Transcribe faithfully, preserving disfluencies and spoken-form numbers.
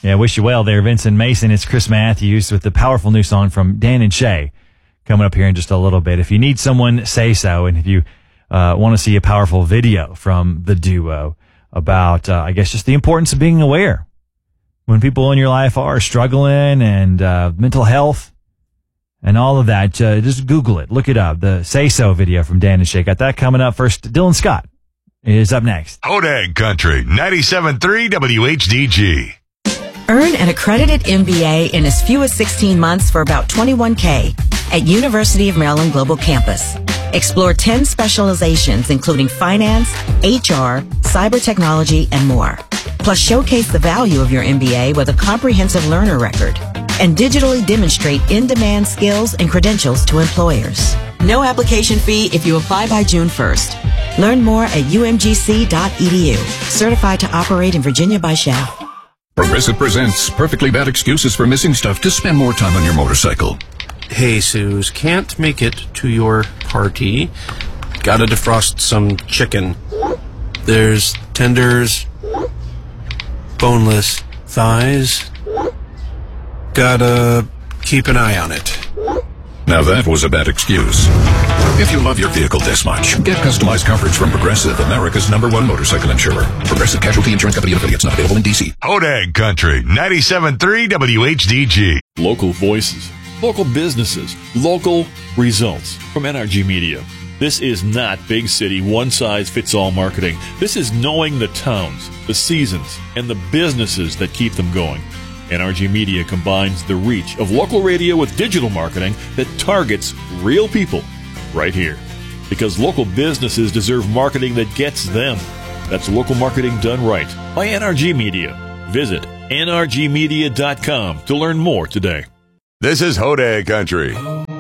Yeah, wish you well there, Vincent Mason. It's Chris Matthews with the powerful new song from Dan and Shay coming up here in just a little bit. If you need someone, say so. And if you uh, want to see a powerful video from the duo about, uh, I guess, just the importance of being aware when people in your life are struggling and uh, mental health and all of that, uh, just Google it. Look it up. The Say So video from Dan and Shay. Got that coming up first. Dylan Scott is up next. Hodag Country, ninety-seven point three W H D G. Earn an accredited M B A in as few as sixteen months for about twenty-one K at University of Maryland Global Campus. Explore ten specializations, including finance, H R, cyber technology, and more. Plus, showcase the value of your M B A with a comprehensive learner record and digitally demonstrate in-demand skills and credentials to employers. No application fee if you apply by June first. Learn more at U M G C dot E D U. Certified to operate in Virginia by S H A F. Progressive presents Perfectly Bad Excuses for Missing Stuff to Spend More Time on Your Motorcycle. Hey, Suze, can't make it to your party. Gotta defrost some chicken. There's tenders, boneless thighs. Gotta keep an eye on it. Now that was a bad excuse. If you love your vehicle this much, get customized coverage from Progressive, America's number one motorcycle insurer. Progressive Casualty Insurance Company and affiliates, not available in D C. Hodag Country, ninety-seven point three W H D G. Local voices, local businesses, local results from N R G Media. This is not big city, one-size-fits-all marketing. This is knowing the towns, the seasons, and the businesses that keep them going. N R G Media combines the reach of local radio with digital marketing that targets real people right here. Because local businesses deserve marketing that gets them. That's local marketing done right by N R G Media. Visit N R G media dot com to learn more today. This is Hodag Country.